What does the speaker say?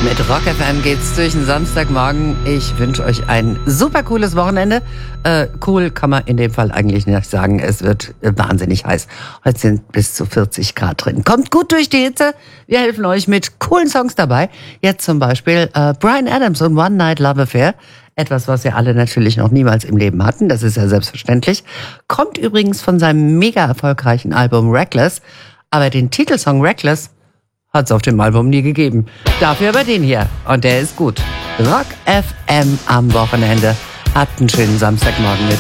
Mit Rock FM geht's durch den Samstagmorgen. Ich wünsche euch ein super cooles Wochenende. Cool kann man in dem Fall eigentlich nicht sagen. Es wird wahnsinnig heiß. Heute sind bis zu 40 Grad drin. Kommt gut durch die Hitze. Wir helfen euch mit coolen Songs dabei. Jetzt zum Beispiel Bryan Adams und One Night Love Affair. Etwas, was wir alle natürlich noch niemals im Leben hatten. Das ist ja selbstverständlich. Kommt übrigens von seinem mega erfolgreichen Album Reckless. Aber den Titelsong Reckless hat es auf dem Album nie gegeben. Dafür aber den hier. Und der ist gut. Rock FM am Wochenende. Habt einen schönen Samstagmorgen mit